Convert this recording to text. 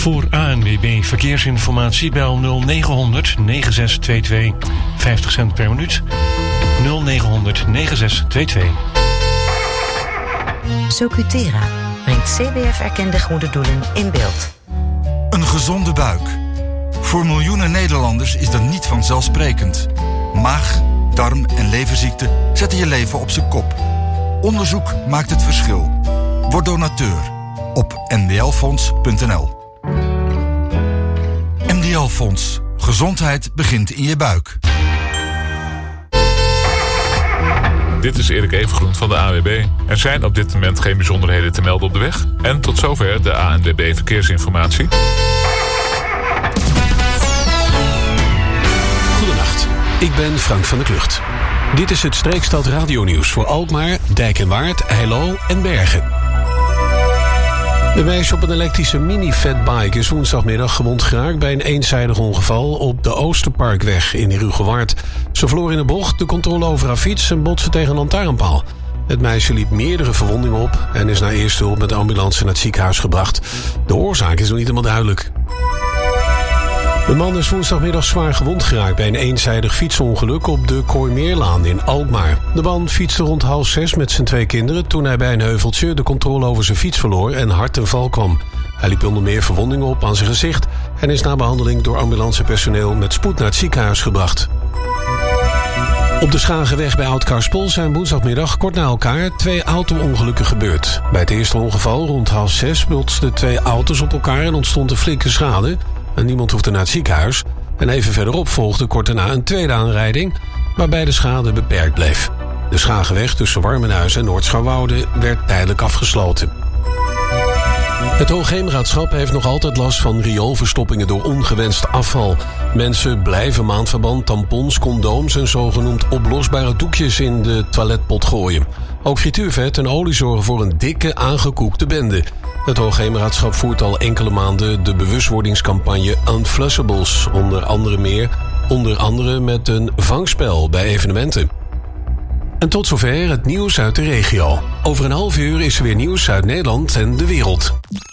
Voor ANWB Verkeersinformatie bel 0900 9622. 50 cent per minuut. 0900 9622. Socutera brengt CBF-erkende goede doelen in beeld. Een gezonde buik. Voor miljoenen Nederlanders is dat niet vanzelfsprekend. Maag, darm en leverziekten zetten je leven op zijn kop. Onderzoek maakt het verschil. Word donateur op ndlfonds.nl. NDL Fonds. Gezondheid begint in je buik. Dit is Erik Evengroen van de ANWB. Er zijn op dit moment geen bijzonderheden te melden op de weg. En tot zover de ANWB Verkeersinformatie. Goedenacht, ik ben Frank van der Klucht. Dit is het Streekstad radionieuws voor Alkmaar, Dijk en Waard, Heilo en Bergen. De meisje op een elektrische mini-fatbike is woensdagmiddag gewond geraakt bij een eenzijdig ongeval op de Oosterparkweg in Herugewaard. Ze verloor in de bocht de controle over haar fiets en botste tegen een lantaarnpaal. Het meisje liep meerdere verwondingen op en is na eerste hulp met de ambulance naar het ziekenhuis gebracht. De oorzaak is nog niet helemaal duidelijk. De man is woensdagmiddag zwaar gewond geraakt bij een eenzijdig fietsongeluk op de Kooimeerlaan in Alkmaar. De man fietste rond 5:30 met zijn 2 kinderen toen hij bij een heuveltje de controle over zijn fiets verloor en hard ten val kwam. Hij liep onder meer verwondingen op aan zijn gezicht en is na behandeling door ambulancepersoneel met spoed naar het ziekenhuis gebracht. Op de Schagenweg bij Oud-Karspel zijn woensdagmiddag kort na elkaar 2 auto-ongelukken gebeurd. Bij het eerste ongeval rond 5:30 botsten 2 auto's op elkaar en ontstond een flinke schade. En niemand hoefde naar het ziekenhuis. En even verderop volgde kort daarna een tweede aanrijding, waarbij de schade beperkt bleef. De Schagenweg tussen Warmenhuis en Noord-Schouwwoude werd tijdelijk afgesloten. Het Hoogheemraadschap heeft nog altijd last van rioolverstoppingen door ongewenst afval. Mensen blijven maandverband, tampons, condooms en zogenoemd oplosbare doekjes in de toiletpot gooien. Ook frituurvet en olie zorgen voor een dikke, aangekoekte bende. Het Hoogheemraadschap voert al enkele maanden de bewustwordingscampagne Unflushables, onder andere met een vangspel bij evenementen. En tot zover het nieuws uit de regio. Over een half uur is er weer nieuws uit Nederland en de wereld.